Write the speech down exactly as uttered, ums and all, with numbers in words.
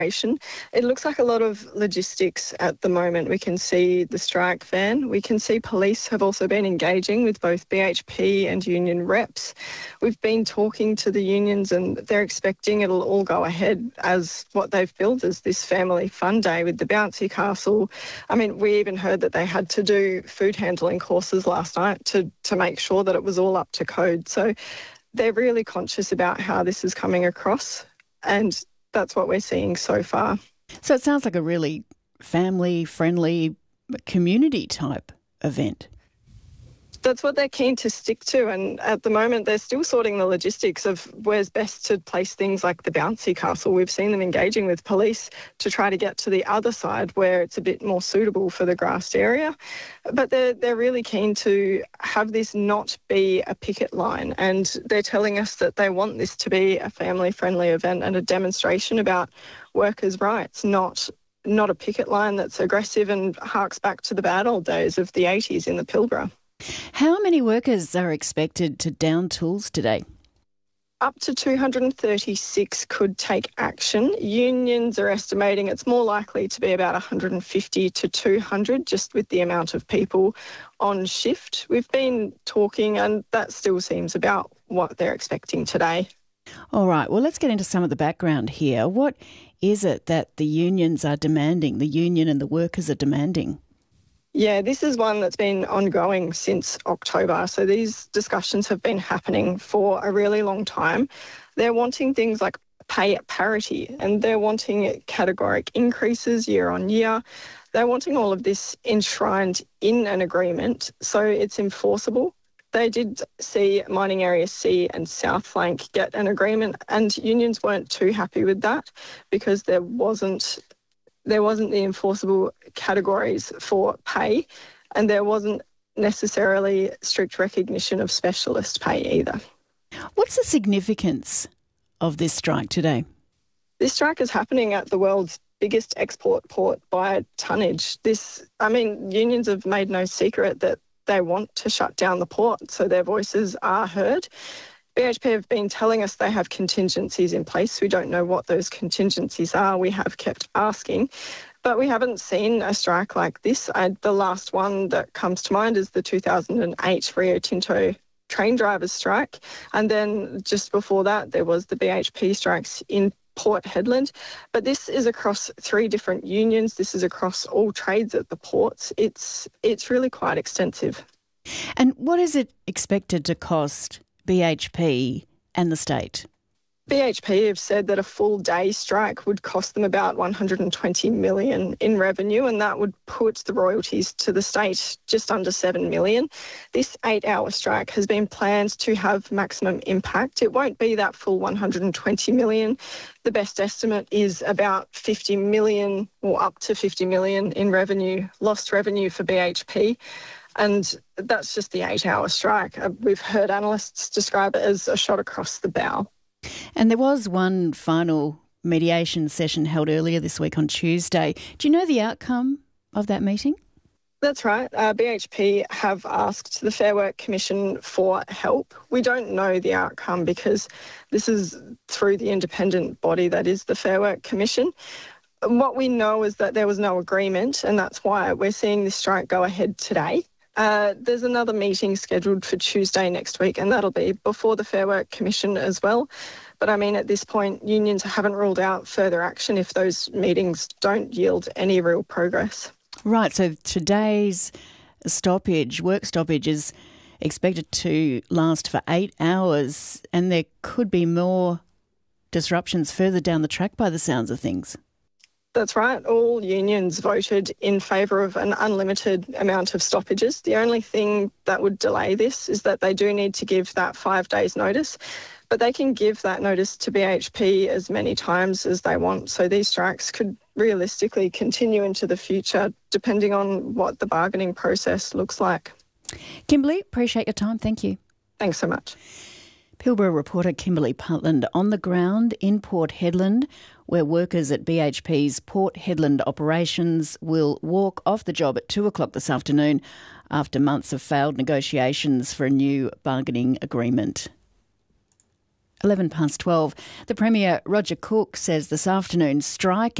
It looks like a lot of logistics at the moment. We can see the strike van. We can see police have also been engaging with both B H P and union reps. We've been talking to the unions and they're expecting it'll all go ahead as what they've billed as this family fun day with the bouncy castle. I mean, we even heard that they had to do food handling courses last night to, to make sure that it was all up to code. So they're really conscious about how this is coming across, and that's what we're seeing so far. So it sounds like a really family-friendly, community-type event. That's what they're keen to stick to, and at the moment they're still sorting the logistics of where's best to place things like the bouncy castle. We've seen them engaging with police to try to get to the other side where it's a bit more suitable for the grassed area. But they're, they're really keen to have this not be a picket line, and they're telling us that they want this to be a family-friendly event and a demonstration about workers' rights, not not a picket line that's aggressive and harks back to the bad old days of the eighties in the Pilbara. How many workers are expected to down tools today? Up to two hundred thirty-six could take action. Unions are estimating it's more likely to be about one hundred fifty to two hundred, just with the amount of people on shift. We've been talking and that still seems about what they're expecting today. All right, well, let's get into some of the background here. What is it that the unions are demanding, the union and the workers are demanding? Yeah, this is one that's been ongoing since October. So these discussions have been happening for a really long time. They're wanting things like pay at parity, and they're wanting categoric increases year on year. They're wanting all of this enshrined in an agreement so it's enforceable. They did see Mining Area C and South Flank get an agreement, and unions weren't too happy with that because there wasn't There wasn't the enforceable categories for pay, and there wasn't necessarily strict recognition of specialist pay either. What's the significance of this strike today? This strike is happening at the world's biggest export port by tonnage. This, I mean, unions have made no secret that they want to shut down the port, so their voices are heard. B H P have been telling us they have contingencies in place. We don't know what those contingencies are. We have kept asking, but we haven't seen a strike like this. I, the last one that comes to mind is the two thousand eight Rio Tinto train drivers strike. And then just before that, there was the B H P strikes in Port Hedland. But this is across three different unions. This is across all trades at the ports. It's, it's really quite extensive. And what is it expected to cost B H P and the state? B H P have said that a full day strike would cost them about one hundred twenty million dollars in revenue, and that would put the royalties to the state just under seven million dollars. This eight-hour strike has been planned to have maximum impact. It won't be that full one hundred twenty million dollars. The best estimate is about fifty million dollars or up to fifty million dollars in revenue, lost revenue for B H P. And that's just the eight-hour strike. We've heard analysts describe it as a shot across the bow. And there was one final mediation session held earlier this week on Tuesday. Do you know the outcome of that meeting? That's right. Uh, B H P have asked the Fair Work Commission for help. We don't know the outcome because this is through the independent body that is the Fair Work Commission. What we know is that there was no agreement, and that's why we're seeing this strike go ahead today. Uh, there's another meeting scheduled for Tuesday next week, and that'll be before the Fair Work Commission as well. But I mean, at this point, unions haven't ruled out further action if those meetings don't yield any real progress. Right, so today's stoppage, work stoppage, is expected to last for eight hours, and there could be more disruptions further down the track by the sounds of things. That's right. All unions voted in favour of an unlimited amount of stoppages. The only thing that would delay this is that they do need to give that five days notice, but they can give that notice to B H P as many times as they want. So these strikes could realistically continue into the future, depending on what the bargaining process looks like. Kimberly, appreciate your time. Thank you. Thanks so much. Pilbara reporter Kimberly Putland on the ground in Port Hedland, where workers at B H P's Port Hedland operations will walk off the job at two o'clock this afternoon after months of failed negotiations for a new bargaining agreement. eleven past twelve. The Premier, Roger Cook, says this afternoon's strike